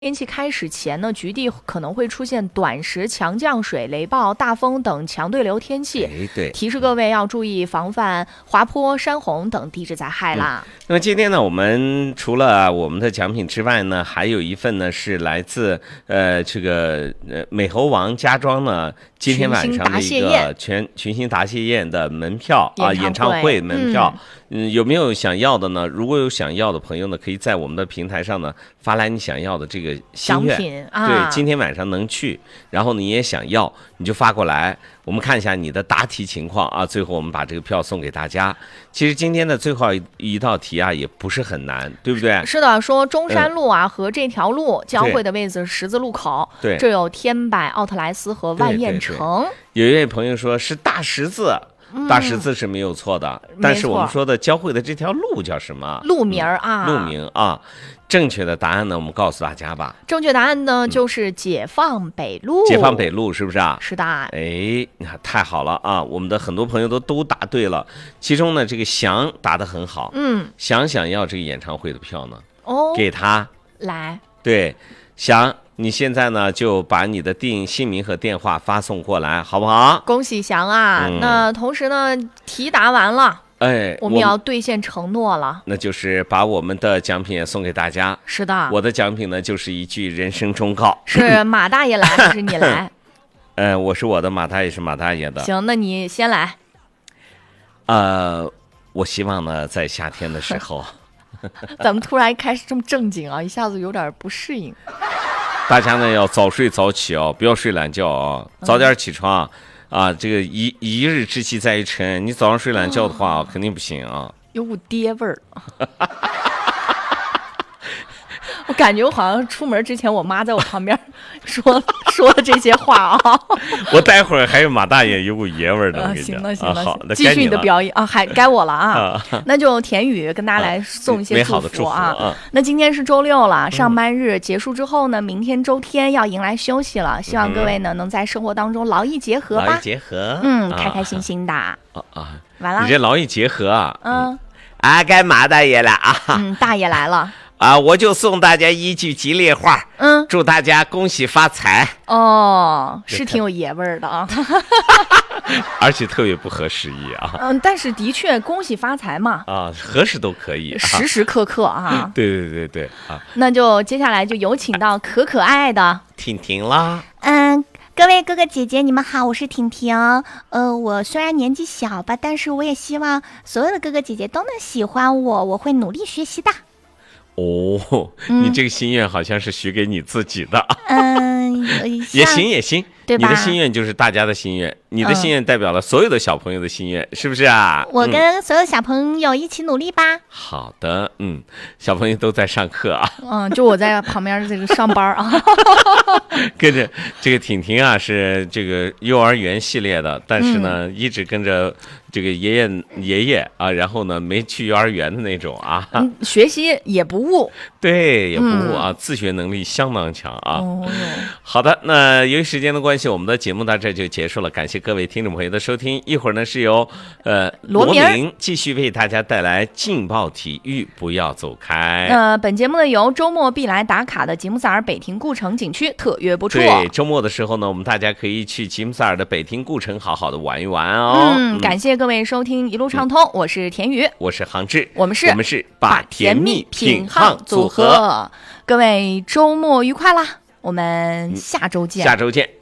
天气开始前呢，局地可能会出现短时强降水、雷暴、大风等强对流天气。 对， 提示各位要注意防范滑坡、山洪等地质灾害啦。 那么今天呢，我们除了我们的奖品之外呢，还有一份呢是来自美猴王家庄呢今天晚上的一个群星答谢宴的门票啊，演唱会门票。有没有想要的呢？如果有想要的朋友呢，可以在我们的平台上呢发来你想要的这个心愿。对，今天晚上能去，然后你也想要，你就发过来，我们看一下你的答题情况啊。最后我们把这个票送给大家。其实今天的最后一道题啊，也不是很难，对不对？ 是的，说中山路啊和这条路交汇的位置是十字路口， 对， 这有天柏、奥特莱斯和万燕城。 有一位朋友说是大十字。大十字是没有错的，但是我们说的交汇的这条路叫什么？ 路名啊， 路名啊。正确的答案呢，我们告诉大家吧。 正确答案呢，就是解放北路。 解放北路是不是啊？ 是的。 哎，太好了啊！我们的很多朋友都答对了，其中呢，这个翔答得很好。翔想要这个演唱会的票呢？哦，给他来。 对，翔。你现在呢，就把你的姓名和电话发送过来，好不好？ 恭喜翔啊！那同时呢，题答完了，我们要兑现承诺了， 那就是把我们的奖品也送给大家。 是的， 我的奖品呢，就是一句人生忠告。 是马大爷来还是你来？ 我是我的，马大爷是马大爷的。 行，那你先来。 我希望呢，在夏天的时候， 咱们突然开始这么正经啊，一下子有点不适应。 大家呢要早睡早起哦，不要睡懒觉哦，早点起床啊！这个一日之计在于晨，你早上睡懒觉的话，肯定不行啊。 有股爹味儿。我感觉我好像出门之前，我妈在我旁边说的这些话啊。 我待会儿还有马大爷有股爷味儿的。 行了， 好， 继续你的表演啊，还该我了啊。那就田宇跟大家来送一些祝福啊。那今天是周六了，上班日结束之后呢，明天周天要迎来休息了。希望各位呢能在生活当中劳逸结合吧。 劳逸结合， 开开心心的。完了， 你这劳逸结合啊。该马大爷了啊。 大爷来了。 我就送大家一句吉利话，祝大家恭喜发财。 是挺有爷味儿的啊， 而且特别不合时宜啊。 但是的确恭喜发财嘛， 何时都可以， 时时刻刻啊。 对啊。 那就接下来就有请到可爱的婷婷啦。 各位哥哥姐姐，你们好，我是婷婷。我虽然年纪小吧，但是我也希望所有的哥哥姐姐都能喜欢我，我会努力学习的。 你这个心愿好像是许给你自己的。也行， 对吧？ 你的心愿就是大家的心愿，你的心愿代表了所有的小朋友的心愿，是不是啊？ 我跟所有小朋友一起努力吧。 好的，小朋友都在上课啊。 就我在旁边这个上班啊。 跟着这个婷婷啊，是这个幼儿园系列的，但是呢，一直跟着这个爷爷啊，然后呢没去幼儿园的那种啊。 学习也不误。 对，也不误啊，自学能力相当强啊。好的，那由于时间的关系，我们的节目到这就结束了。感谢各位听众朋友的收听。一会儿呢是由罗明继续为大家带来劲爆体育，不要走开。 本节目呢由周末必来打卡的吉姆萨尔北亭故城景区特约播出。 对，周末的时候呢，我们大家可以去吉姆萨尔的北亭故城好好的玩一玩哦。 感谢各位收听一路畅通，我是田宇， 我是杭志， 我们是把甜蜜品夯组合。 各位周末愉快啦，我们下周见。